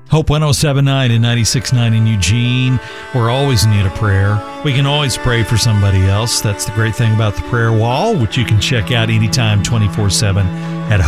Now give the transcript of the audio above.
Hope 107.9 and 96.9 in Eugene. We're always in need of prayer. We can always pray for somebody else. That's the great thing about the prayer wall, which you can check out anytime 24/7 at